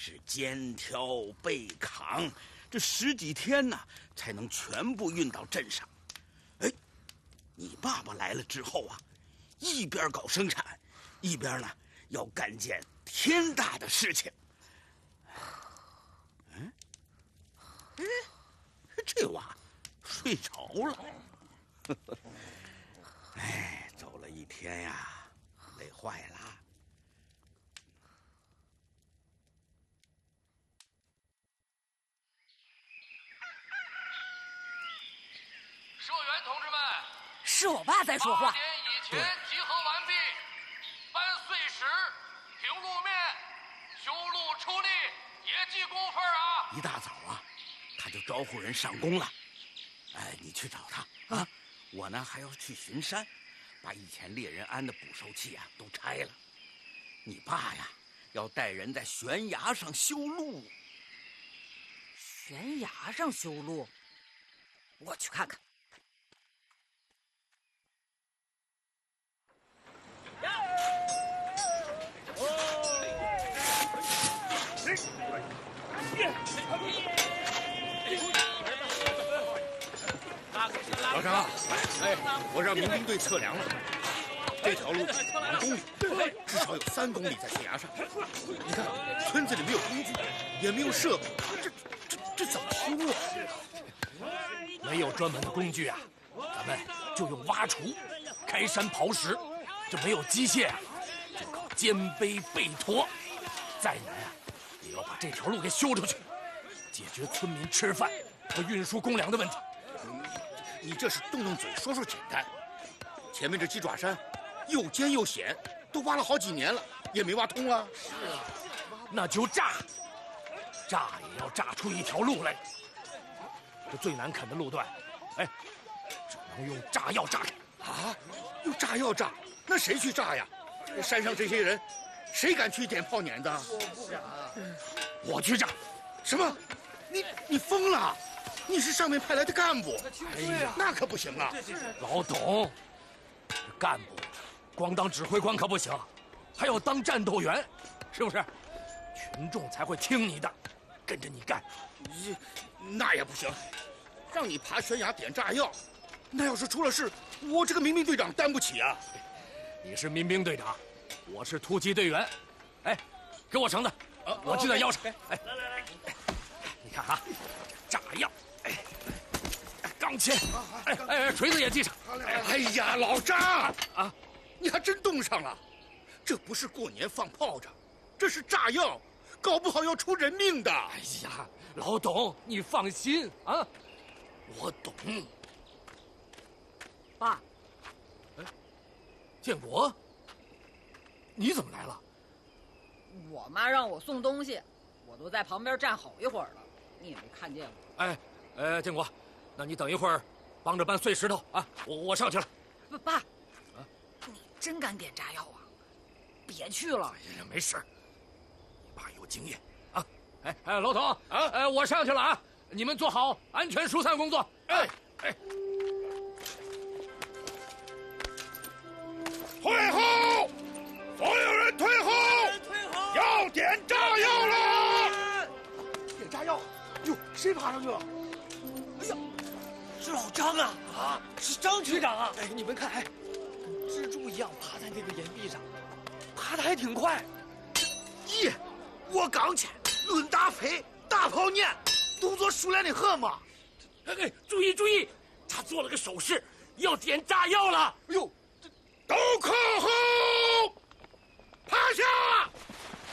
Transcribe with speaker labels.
Speaker 1: 是肩挑背扛，这10几天呢才能全部运到镇上。哎，你爸爸来了之后啊，一边搞生产，一边呢要干件天大的事情。哎，这娃睡着了。哎，走了一天呀，累坏了。
Speaker 2: 社员同志们，
Speaker 3: 是我爸在说话。
Speaker 2: 8点以前集合完毕，搬碎石、平路面、修路出力，也记工分啊！
Speaker 1: 一大早啊，他就招呼人上工了。哎，你去找他啊！我呢还要去巡山，把以前猎人安的捕兽器啊都拆了。你爸呀，要带人在悬崖上修路。
Speaker 3: 悬崖上修路，我去看看。
Speaker 4: 老张，哎，我让民兵队测量了，这条路2公里，至少有3公里在悬崖上。你看，村子里没有工具，也没有设备，这怎么修啊？
Speaker 5: 没有专门的工具啊，咱们就用挖锄、开山刨石。这没有机械啊，就靠肩背背驮。再难啊，也要把这条路给修出去，解决村民吃饭和运输公粮的问题。
Speaker 4: 你这是动动嘴说说简单，前面这鸡爪山又尖又险，都挖了好几年了，也没挖通啊。
Speaker 5: 是啊，那就炸也要炸出一条路来。这最难啃的路段，哎，只能用炸药炸开。
Speaker 4: 啊，用炸药炸？那谁去炸呀？山上这些人，谁敢去点炮碾子？
Speaker 5: 我不敢，我去炸。
Speaker 4: 什么？你疯了？你是上面派来的干部？
Speaker 5: 哎呀，
Speaker 4: 那可不行啊！
Speaker 5: 老董，这干部光当指挥官可不行，还要当战斗员，是不是？群众才会听你的，跟着你干。
Speaker 4: 那也不行，让你爬悬崖点炸药，那要是出了事，我这个民兵队长担不起啊！
Speaker 5: 你是民兵队长，我是突击队员。哎，给我绳子，我系在腰上。哎，来，你看啊，炸药，钢钎，锤子也系上。
Speaker 4: 哎呀，老张啊，你还真动上了！这不是过年放炮仗，这是炸药，搞不好要出人命的。
Speaker 5: 哎呀，老董，你放心啊，我懂。
Speaker 3: 爸，
Speaker 5: 建国，你怎么来了？
Speaker 3: 我妈让我送东西，我都在旁边站好一会儿了，你也没看见我。
Speaker 5: 建国，那你等一会儿，帮着搬碎石头啊！我上去了。
Speaker 3: 爸，你真敢点炸药啊？别去了。
Speaker 5: 哎呀，没事，你爸有经验啊。老董啊，我上去了啊，你们做好安全疏散工作。哎。
Speaker 4: 退后！所有人退后！要点炸药了！
Speaker 6: 点炸药！哟，谁爬上去了？哎呀，是老张啊！啊，是张局长啊！哎，你们看，蜘蛛一样爬在那个岩壁上，爬得还挺快。
Speaker 7: 咦，我刚去，论打飞，大炮撵，动作熟练的很嘛。
Speaker 5: 注意！他做了个手势，要点炸药了。
Speaker 6: 哎呦！
Speaker 4: 都快